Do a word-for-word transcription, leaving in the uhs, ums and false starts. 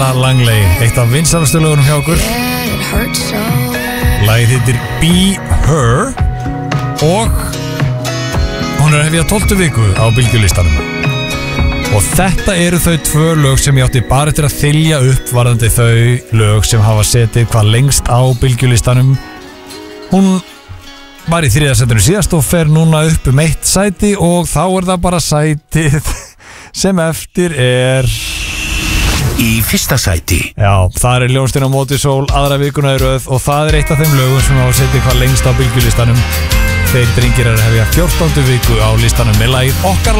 Lana Langley, eitt af vinsælustu lögunum hjá okkur. Lagið heitir Be Her og hún er að hefja tólftu viku á bylgjulistanum. Og þetta eru þau tvö lög sem ég átti bara eftir að þylja upp varðandi þau lög sem hafa setið hvað lengst á bylgjulistanum. Hún var í þriðja sætinu síðast og fer núna upp um eitt sæti og þá er það bara sætið sem eftir er í fyrsta sæti. Já, það er Hljómsveitin á móti sól aðra vikuna í röð og það er eitt af þeim lögum sem hafa setið hvað lengst á bylgjulistanum. Þeir drengir er að hefja fjórtándu viku á listanum með lagið Okkar